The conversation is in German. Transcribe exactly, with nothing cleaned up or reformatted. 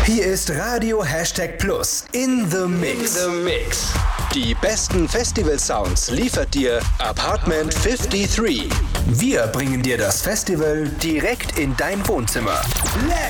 Hier ist Radio Hashtag Plus in the Mix. In the Mix. Die besten Festival-Sounds liefert dir Apartment fünfundfünfzig. Wir bringen dir das Festival direkt in dein Wohnzimmer.